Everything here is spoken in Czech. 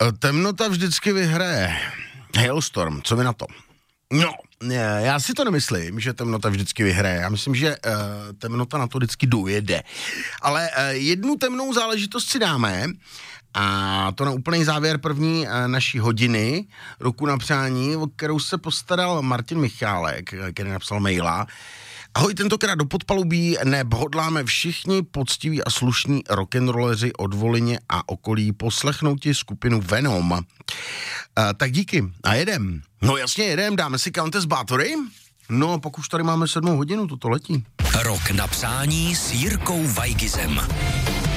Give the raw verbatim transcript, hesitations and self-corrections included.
Temnota vždycky vyhraje. Hailstorm, co vy na to? No, já si to nemyslím, že temnota vždycky vyhraje. Já myslím, že uh, temnota na to vždycky dojede. Ale uh, jednu temnou záležitost si dáme, a to na úplný závěr první uh, naší hodiny, Roku na přání, o kterou se postaral Martin Michálek, který napsal maila. Ahoj, tentokrát do Podpalubí neb hodláme všichni poctiví a slušní rock'n'rolleři od Volině a okolí poslechnout ti skupinu Venom. Uh, tak díky a jedem. No jasně jedem, dáme si Countess Bathory? No, pak už tady máme sedmou hodinu, toto letí. Rok na přání s Jirkou Weigizem.